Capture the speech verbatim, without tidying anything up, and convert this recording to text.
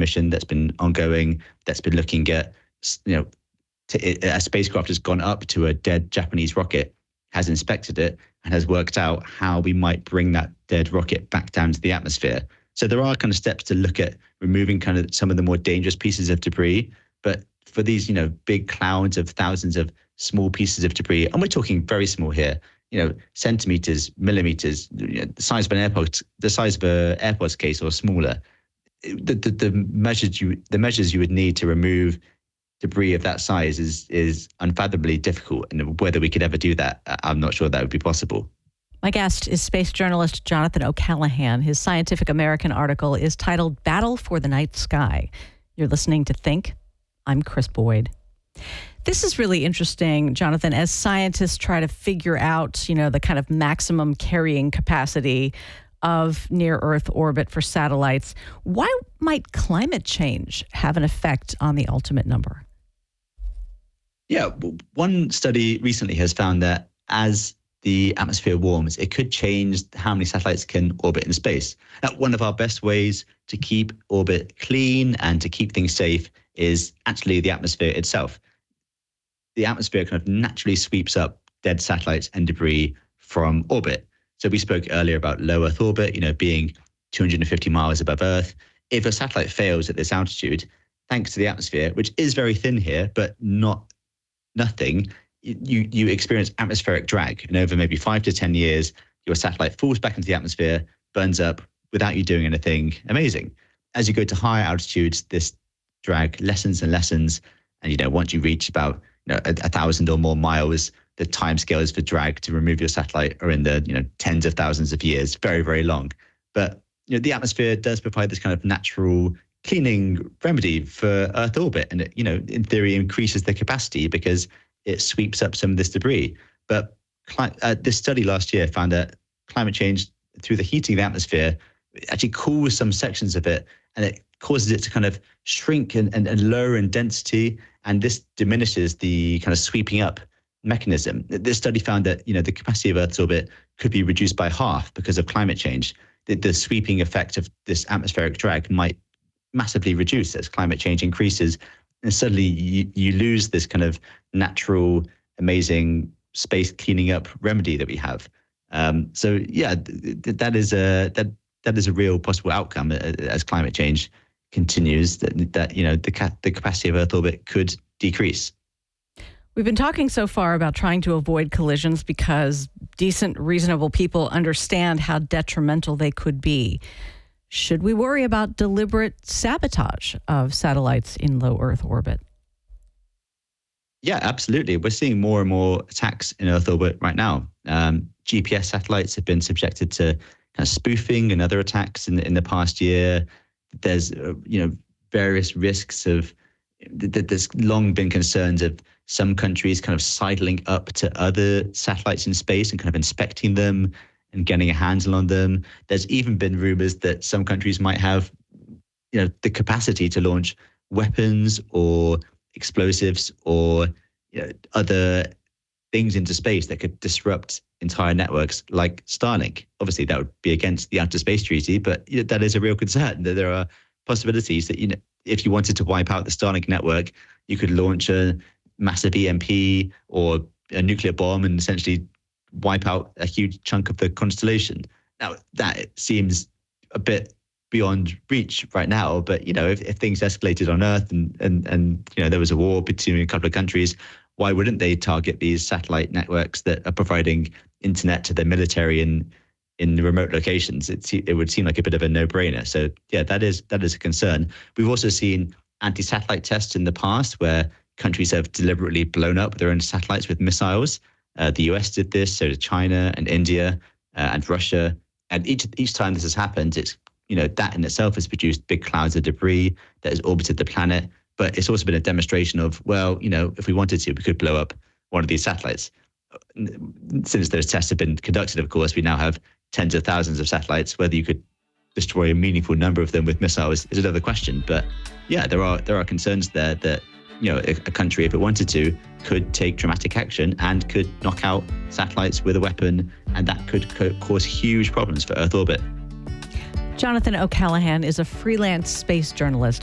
mission that's been ongoing, that's been looking at, you know, to, a spacecraft has gone up to a dead Japanese rocket, has inspected it, and has worked out how we might bring that dead rocket back down to the atmosphere. So there are kind of steps to look at removing kind of some of the more dangerous pieces of debris. But for these, you know, big clouds of thousands of small pieces of debris, and we're talking very small here, you know, centimeters, millimeters, you know, the size of an AirPods, the size of an AirPods case or smaller. The, the the measures you the measures you would need to remove debris of that size is is unfathomably difficult, and whether we could ever do that, I'm not sure that would be possible. My guest is space journalist Jonathan O'Callaghan. His Scientific American article is titled Battle for the Night Sky. You're listening to Think. I'm Chris Boyd. This is really interesting, Jonathan, as scientists try to figure out, you know, the kind of maximum carrying capacity of near-Earth orbit for satellites. Why might climate change have an effect on the ultimate number? Yeah, one study recently has found that as the atmosphere warms, it could change how many satellites can orbit in space. Now, one of our best ways to keep orbit clean and to keep things safe is actually the atmosphere itself. The atmosphere kind of naturally sweeps up dead satellites and debris from orbit. So we spoke earlier about low Earth orbit, you know, being two hundred fifty miles above Earth. If a satellite fails at this altitude, thanks to the atmosphere, which is very thin here, but not nothing, you you experience atmospheric drag. And over maybe five to ten years, your satellite falls back into the atmosphere, burns up without you doing anything amazing. As you go to higher altitudes, this drag lessens and lessens. And, you know, once you reach about you know, a, a thousand or more miles, the timescales for drag to remove your satellite are in the, you know, tens of thousands of years, very, very long. But, you know, the atmosphere does provide this kind of natural cleaning remedy for Earth orbit. And it, you know, in theory, increases the capacity because it sweeps up some of this debris. But uh, this study last year found that climate change through the heating of the atmosphere actually cools some sections of it, and it causes it to kind of shrink and, and, and lower in density. And this diminishes the kind of sweeping up mechanism. This study found that, you know, the capacity of Earth's orbit could be reduced by half because of climate change. The, the sweeping effect of this atmospheric drag might massively reduce as climate change increases. And suddenly you, you lose this kind of natural, amazing space cleaning up remedy that we have. Um, so yeah, th- th- that is a that that is a real possible outcome as climate change continues. That, that you know the ca- the capacity of Earth orbit could decrease. We've been talking so far about trying to avoid collisions because decent, reasonable people understand how detrimental they could be. Should we worry about deliberate sabotage of satellites in low Earth orbit? Yeah, absolutely. We're seeing more and more attacks in Earth orbit right now. Um, G P S satellites have been subjected to kind of spoofing and other attacks in the, in the past year. There's, uh, you know, various risks of, th- there's long been concerns of some countries kind of sidling up to other satellites in space and kind of inspecting them and getting a handle on them. There's even been rumors that some countries might have, you know, the capacity to launch weapons or explosives or, you know, other things into space that could disrupt entire networks like Starlink. Obviously, that would be against the Outer Space Treaty, but you know, that is a real concern. That there are possibilities that, you know, if you wanted to wipe out the Starlink network, you could launch a massive E M P or a nuclear bomb and essentially wipe out a huge chunk of the constellation. Now, that seems a bit beyond reach right now, but, you know, if, if things escalated on Earth and, and, and, you know, there was a war between a couple of countries, why wouldn't they target these satellite networks that are providing internet to the military in in remote locations? It, it would seem like a bit of a no-brainer. So, yeah, that is that is a concern. We've also seen anti-satellite tests in the past where countries have deliberately blown up their own satellites with missiles. Uh, the U S did this, so did China and India uh, and Russia. And each each time this has happened, it's, you know, that in itself has produced big clouds of debris that has orbited the planet. But it's also been a demonstration of, well, you know, if we wanted to, we could blow up one of these satellites. Since those tests have been conducted, of course, we now have tens of thousands of satellites. Whether you could destroy a meaningful number of them with missiles is another question. But yeah, there are there are concerns there that, you know, a, a country, if it wanted to, could take dramatic action and could knock out satellites with a weapon, and that could co- cause huge problems for Earth orbit. Jonathan O'Callaghan is a freelance space journalist